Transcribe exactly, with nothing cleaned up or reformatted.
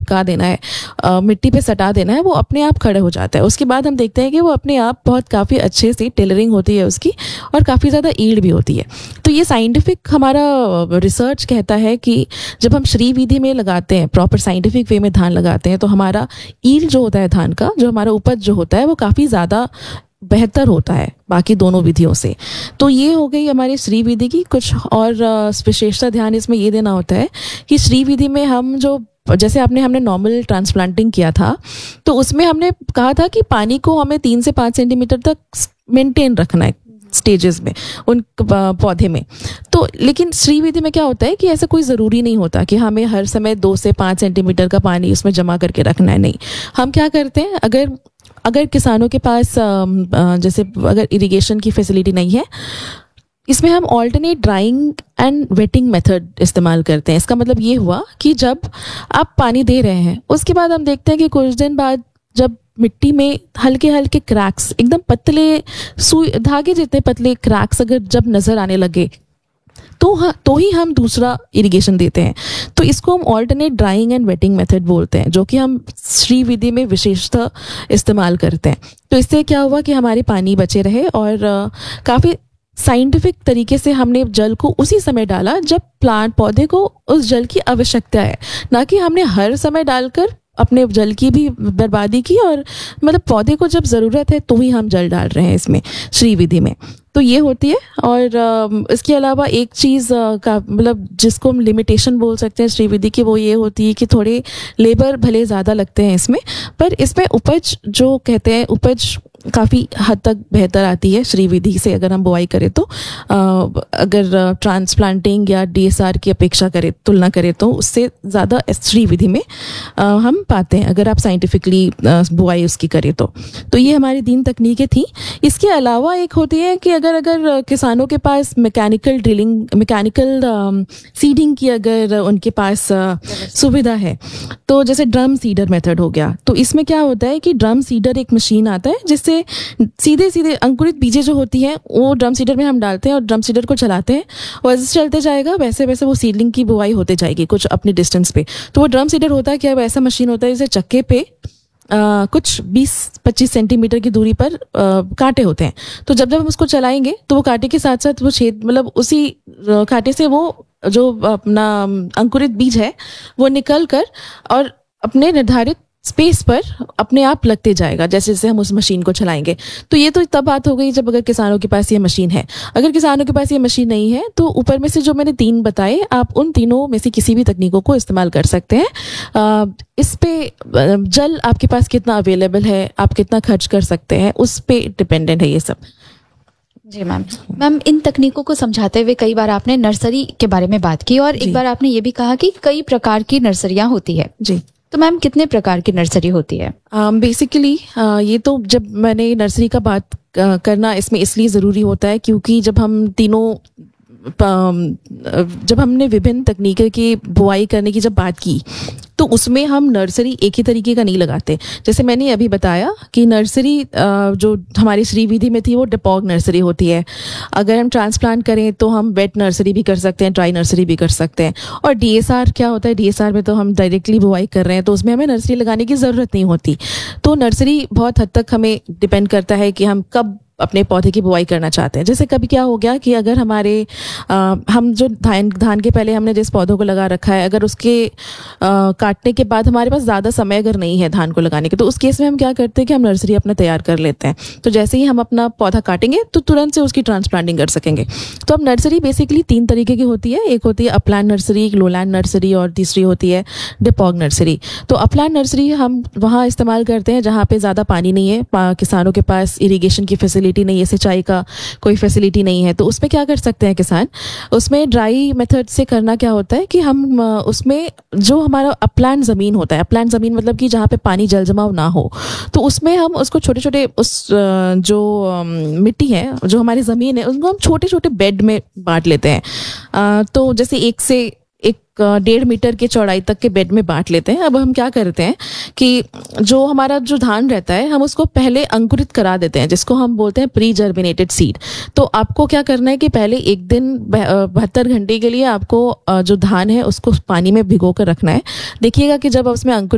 चिपका देना है, अ, मिट्टी पे सटा देना है, वो अपने आप खड़े हो जाता है। उसके बाद हम देखते हैं कि वो अपने आप बहुत काफ़ी अच्छे से टेलरिंग होती है उसकी, और काफ़ी ज़्यादा ईल्ड भी होती है। तो ये साइंटिफिक हमारा रिसर्च कहता है कि जब हम श्री विधि में लगाते हैं, प्रॉपर साइंटिफिक वे में धान लगाते हैं, तो हमारा ईल्ड जो होता है धान का, जो हमारा उपज जो होता है, वो काफ़ी ज़्यादा बेहतर होता है बाकी दोनों विधियों से। तो ये हो गई हमारी श्री विधि की कुछ और अ, विशेषता। ध्यान इसमें ये देना होता है कि श्री विधि में हम जो, जैसे आपने हमने नॉर्मल ट्रांसप्लांटिंग किया था, तो उसमें हमने कहा था कि पानी को हमें तीन से पाँच सेंटीमीटर तक मेंटेन रखना है स्टेजेस में, उन पौधे में। तो लेकिन श्री विधि में क्या होता है कि ऐसा कोई ज़रूरी नहीं होता कि हमें हर समय दो से पाँच सेंटीमीटर का पानी उसमें जमा करके रखना है। नहीं, हम क्या करते हैं, अगर अगर किसानों के पास जैसे अगर इरिगेशन की फैसिलिटी नहीं है, इसमें हम alternate drawing and waiting method इस्तेमाल करते हैं। इसका मतलब ये हुआ कि जब आप पानी दे रहे हैं, उसके बाद हम देखते हैं कि कुछ दिन बाद जब मिट्टी में हल्के हल्के क्रैक्स, एकदम पतले सुई धागे जितने पतले क्रैक्स अगर जब नज़र आने लगे, तो हाँ, तो ही हम दूसरा इरिगेशन देते हैं। तो इसको हम alternate drawing and waiting method बोलते हैं, जो कि हम श्री विधि में विशेषतः इस्तेमाल करते हैं। तो इससे क्या हुआ कि हमारे पानी बचे रहे, और काफ़ी साइंटिफिक तरीके से हमने जल को उसी समय डाला जब प्लांट पौधे को उस जल की आवश्यकता है, ना कि हमने हर समय डालकर अपने जल की भी बर्बादी की, और मतलब पौधे को जब ज़रूरत है तो ही हम जल डाल रहे हैं इसमें श्री विधि में। तो ये होती है। और अ, इसके अलावा एक चीज़ अ, का मतलब जिसको हम लिमिटेशन बोल सकते हैं श्री विधि की, वो ये होती है कि थोड़े लेबर भले ज़्यादा लगते हैं इसमें, पर इसमें उपज जो कहते हैं उपज काफ़ी हद तक बेहतर आती है श्री विधि से। अगर हम बुआई करें तो आ, अगर ट्रांसप्लांटिंग या डीएसआर की अपेक्षा करें, तुलना करें, तो उससे ज़्यादा श्री विधि में आ, हम पाते हैं, अगर आप साइंटिफिकली बुआई उसकी करें तो। तो ये हमारी तीन तकनीकें थी। इसके अलावा एक होती है कि अगर अगर किसानों के पास मैकेनिकल ड्रिलिंग, मैकेनिकल सीडिंग की अगर उनके पास आ, सुविधा है, तो जैसे ड्रम सीडर मेथड हो गया, तो इसमें क्या होता है कि ड्रम सीडर एक मशीन आता है जिससे सीधे सीधे अंकुरित बीजें जो होती हैं वो ड्रम सीडर में हम डालते हैं, और ड्रम सीडर को चलाते हैं, और जैसे चलते जाएगा वैसे वैसे वो सीडलिंग की बुआई होते जाएगी कुछ अपनी डिस्टेंस पे। तो वो ड्रम सीडर होता है क्या, ऐसा मशीन होता है जैसे चक्के पे आ, कुछ बीस पच्चीस सेंटीमीटर की दूरी पर आ, कांटे होते हैं। तो जब जब हम उसको चलाएंगे तो वो कांटे के साथ साथ वो छेद, मतलब उसी कांटे से वो जो अपना अंकुरित बीज है वो निकल कर और अपने निर्धारित स्पेस पर अपने आप लगते जाएगा जैसे जैसे हम उस मशीन को चलाएंगे। तो ये तो तब बात हो गई जब अगर किसानों के पास ये मशीन है। अगर किसानों के पास ये मशीन नहीं है तो ऊपर में से जो मैंने तीन बताए, आप उन तीनों में से किसी भी तकनीकों को इस्तेमाल कर सकते हैं। आ, इस पे जल आपके पास कितना अवेलेबल है, आप कितना खर्च कर सकते हैं, उस पे डिपेंडेंट है ये सब। जी मैम। मैम, इन तकनीकों को समझाते हुए कई बार आपने नर्सरी के बारे में बात की, और एक बार आपने ये भी कहा कि कई प्रकार की नर्सरियां होती है। जी। तो मैम, कितने प्रकार की नर्सरी होती है? बेसिकली uh, uh, ये तो जब मैंने नर्सरी का बात uh, करना इसमें इसलिए ज़रूरी होता है क्योंकि जब हम तीनों जब हमने विभिन्न तकनीकों की बुआई करने की जब बात की तो उसमें हम नर्सरी एक ही तरीके का नहीं लगाते। जैसे मैंने अभी बताया कि नर्सरी जो हमारी श्री विधि में थी वो डिपॉग नर्सरी होती है। अगर हम ट्रांसप्लांट करें तो हम वेट नर्सरी भी कर सकते हैं, ड्राई नर्सरी भी कर सकते हैं। और डीएसआर क्या होता है, डीएसआर में तो हम डायरेक्टली बुआई कर रहे हैं तो उसमें हमें नर्सरी लगाने की ज़रूरत नहीं होती। तो नर्सरी बहुत हद तक हमें डिपेंड करता है कि हम कब अपने पौधे की बुआई करना चाहते हैं। जैसे कभी क्या हो गया कि अगर हमारे आ, हम जो धान धान के पहले हमने जिस पौधों को लगा रखा है, अगर उसके आ, काटने के बाद हमारे पास ज़्यादा समय अगर नहीं है धान को लगाने के, तो उस केस में हम क्या करते हैं कि हम नर्सरी अपना तैयार कर लेते हैं। तो जैसे ही हम अपना पौधा काटेंगे तो तुरंत से उसकी ट्रांसप्लांटिंग कर सकेंगे। तो अब नर्सरी बेसिकली तीन तरीके की होती है। एक होती है अपलैंड नर्सरी, एक लोलैंड नर्सरी, और तीसरी होती है डिपॉग नर्सरी। तो अपलैंड नर्सरी हम वहाँ इस्तेमाल करते हैं जहाँ पे ज़्यादा पानी नहीं है, किसानों के पास इरीगेशन की फैसिलिटी नहीं है, सिंचाई का कोई फैसिलिटी नहीं है। तो उसमें क्या कर सकते हैं किसान, उसमें ड्राई मेथड से करना क्या होता है कि हम उसमें जो हमारा अपलैंड ज़मीन होता है, अपलैंड ज़मीन मतलब कि जहाँ पे पानी जल जमाव ना हो, तो उसमें हम उसको छोटे छोटे उस जो मिट्टी है, जो हमारी ज़मीन है, उसको हम छोटे छोटे बेड में बांट लेते हैं। तो जैसे एक से एक डेढ़ मीटर के चौड़ाई तक के बेड में बांट लेते हैं। अब हम क्या करते हैं कि जो हमारा जो धान रहता है हम उसको पहले अंकुरित करा देते हैं, जिसको हम बोलते हैं प्री जर्मिनेटेड सीड। तो आपको क्या करना है कि पहले एक दिन बहत्तर घंटे के लिए आपको जो धान है उसको पानी में भिगो कर रखना है। देखिएगा कि जब उसमें अंकुर